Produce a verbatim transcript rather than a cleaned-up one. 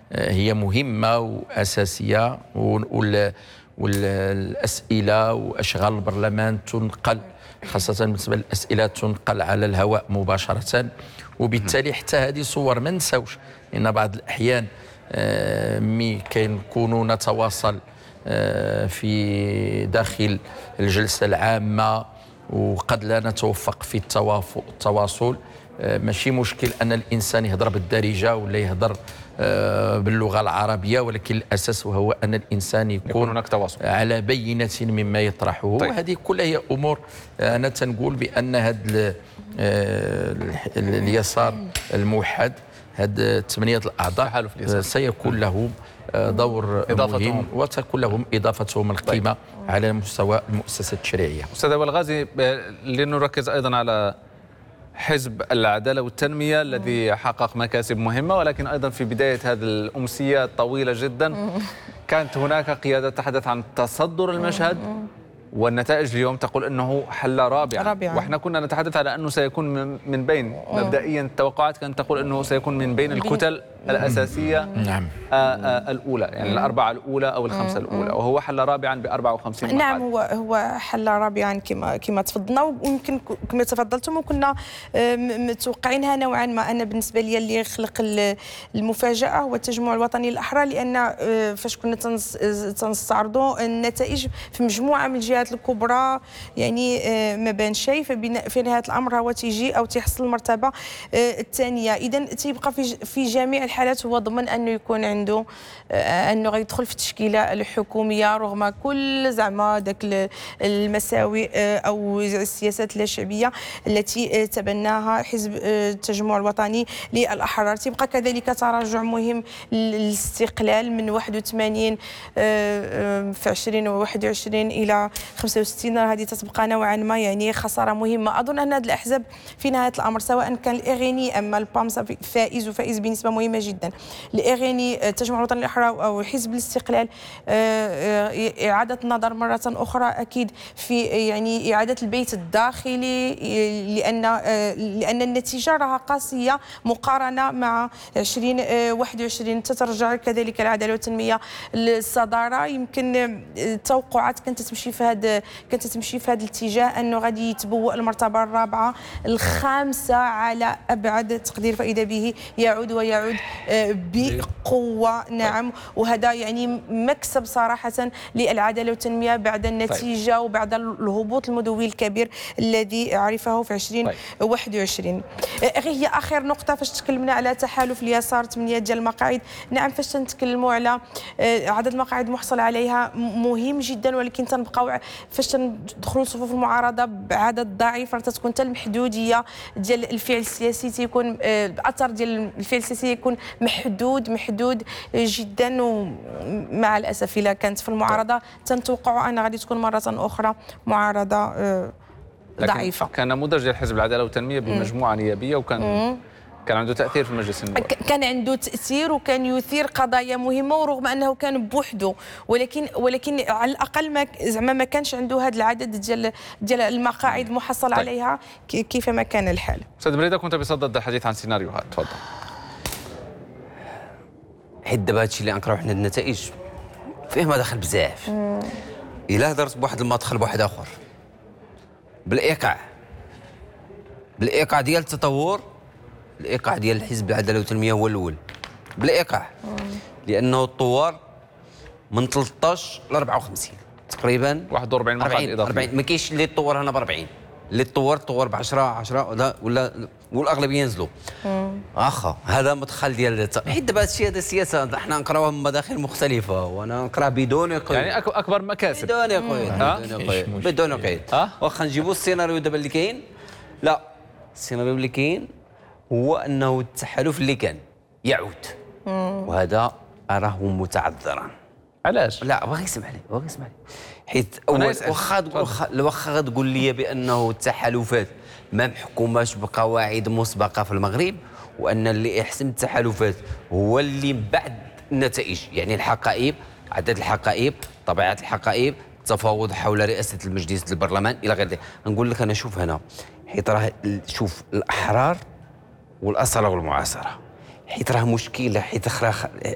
هي مهمة وأساسية، والأسئلة وأشغال البرلمان تنقل، خاصة بالنسبة للأسئلة تنقل على الهواء مباشرة، وبالتالي حتى هذه صور ما نساوش، لأن بعض الأحيان مي كنكونوا نتواصل في داخل الجلسة العامة وقد لا نتوفق في التواصل. ماشي مشكل أن الإنسان يهضر بالدارجة ولا يهضر باللغة العربية، ولكن الأساس وهو أن الإنسان يكون, يكون هناك تواصل على بينة مما يطرحه. طيب. وهذه كلها هي أمور أنا تنقول بأن هذا اليسار الموحد، هاد ثمانية الأعضاء سيكون لهم دور مهم وتكون لهم إضافتهم القيمة. طيب. على مستوى المؤسسات التشريعية. أستاذ أبو الغازي، لنركز أيضا على حزب العدالة والتنمية الذي حقق مكاسب مهمة، ولكن أيضا في بداية هذه الأمسية الطويلة جدا كانت هناك قيادة تحدث عن تصدر المشهد، والنتائج اليوم تقول أنه حل رابعا, رابعا. وإحنا كنا نتحدث على أنه سيكون من بين مبدئيا التوقعات كانت تقول أنه سيكون من بين الكتل الأساسية. نعم. الأولى، يعني الأربعة الأولى أو الخمسة الأولى، وهو حل رابعا ب أربعة وخمسين. نعم، هو هو حل رابعا كما كما تفضلنا، ويمكن كما تفضلتم وكنا متوقعينها نوعا ما. أنا بالنسبة لي اللي خلق المفاجأة هو التجمع الوطني الأحرار، لأن فاش كنا تنستعرضوا النتائج في مجموعة من الجهات الكبرى يعني ما بان شيء، في نهاية الأمر هو تيجي أو تيحصل المرتبة الثانية. إذا تيبقى في في جميع الحالات هو ضمن أنه يكون عنده أنه غيدخل في التشكيلة الحكومية رغم كل زعما ذاك المساوئ أو السياسات اللاشعبية التي تبناها حزب التجمع الوطني للأحرار. تبقى كذلك تراجع مهم للاستقلال من واحد وثمانين في ألفين وواحد وعشرين إلى خمسة وستين. هذه تتبقى نوعا ما يعني خسارة مهمة. أظن أن هذه الأحزاب في نهاية الأمر سواء كان الإغيني أما البامسا فائز وفائز بنسبة مهمة جدا، الإغيني التجمع الوطني الأحرار أو حزب الاستقلال، إعادة النظر مرة أخرى أكيد في يعني إعادة البيت الداخلي، لأن لأن النتيجة راها قاسية مقارنة مع ألفين وواحد وعشرين. تترجع كذلك العدالة والتنمية للصدارة. يمكن التوقعات كانت تمشي في هذا كانت تمشي في هذا الاتجاه أنه غادي يتبوأ المرتبة الرابعة الخامسة على أبعد تقدير، فإذا به يعود ويعود بقوة. نعم، وهذا يعني مكسب صراحة للعدالة والتنمية بعد النتيجة. طيب. وبعد الهبوط المدوي الكبير الذي عرفه في ألفين وواحد وعشرين. طيب. هي آخر نقطة فاش تكلمنا على تحالف اليسار ثمانية ديال المقاعد. نعم، فاش تنتكلموا على عدد المقاعد محصل عليها مهم جدا، ولكن تنبقاو فاش تندخلوا لصفوف المعارضة بعدد ضعيف تتكون حتى المحدودية ديال الفعل السياسي تيكون الأثر ديال الفعل السياسي يكون محدود محدود جدا. ومع الأسف إلا كانت في المعارضة تنتوقع أن غادي تكون مرة أخرى معارضة ضعيفة. كان نموذج ديال حزب العدالة والتنمية بمجموعة نيابية، وكان مم. كان عنده تأثير في المجلس النواب، كان عنده تأثير وكان يثير قضايا مهمة، ورغم أنه كان بوحده ولكن ولكن على الأقل ما زعما ما كانش عنده هذا العدد ديال ديال المقاعد محصل طيب. عليها كيفما كان الحال. أستاذ بريدة، كنت بصدد الحديث عن سيناريوهات، تفضل. حيت دابا هادشي اللي غنقراو حنا النتائج فيه مداخل بزاف. إلا هضرت بواحد المدخل بواحد آخر بالإيقاع بالإيقاع ديال التطور، الإيقاع ديال حزب العدالة والتنمية هو الأول بالإيقاع، لأنه الطوار من ثلاثطاش ل أربعة وخمسين تقريبا، واحد وأربعين مقعد إضافي. ما كاينش اللي طور هنا ب أربعين، اللي طور طور ب عشرة عشرة ولا ولا والاغلبيه ينزلوا. واخا هذا مدخل ديال حيت دابا هادشي هذا السياسه حنا نقراوها من مداخل مختلفه، وانا نقرا بدون قيد، يعني اكبر مكاسب بدون قيد بدون قيد بدون قيد. واخا نجيبوا السيناريو دابا اللي كاين، لا السيناريو اللي كاين هو انه التحالف اللي كان يعود، وهذا اراه متعذرا. علاش؟ لا باغي يسمح لي باغي يسمح لي حيت واخا واخا غتقول لي بانه التحالفات ما محكوماش بقواعد مسبقه في المغرب، وان اللي يحسم التحالفات هو اللي بعد النتائج، يعني الحقائب، عدد الحقائب، طبيعه الحقائب، التفاوض حول رئاسه المجلس البرلمان الى غير ذلك. نقول لك انا شوف هنا، حيت راه شوف الاحرار والاصاله والمعاصره، حيت راه مشكله، حيت